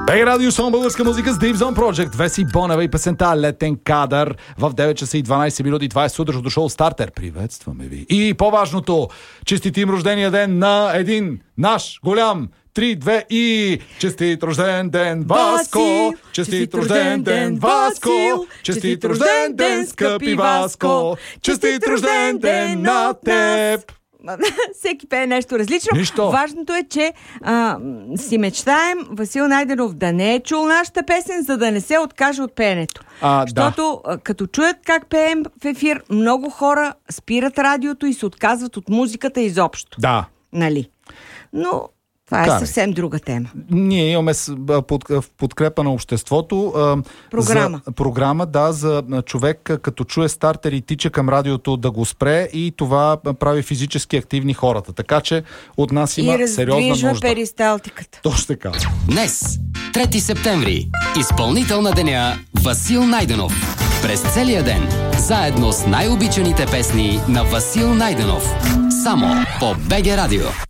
БГ Радио Шоу, българска музика с Deep Zone Project. Веси Бонева и песента Летен кадър в 9 часа и 12 минути. Това е сутрешното шоу Стартер. Приветстваме ви. И по-важното, честит им рождения ден на един наш голям 3-2 и честит рожден ден, Васко! Честит рожден ден, Васко! Честит рожден ден, скъпи Васко! Честит рожден ден на теб! Всеки пее нещо различно. Нищо. Важното е, че си мечтаем Васил Найденов да не е чул нашата песен, за да не се откаже от пеенето. Защото като чуят как пеем в ефир, много хора спират радиото и се отказват от музиката изобщо. Да. Нали? Но това е съвсем друга тема. Ние имаме в подкрепа на обществото програма, за човек, като чуе Стартер и тича към радиото да го спре, и това прави физически активни хората. Така че от нас има сериозна нужда. И раздвижва перисталтиката. Точно така. Днес, 3 септември, изпълнител на деня Васил Найденов. През целия ден, заедно с най-обичаните песни на Васил Найденов. Само по БГ Радио.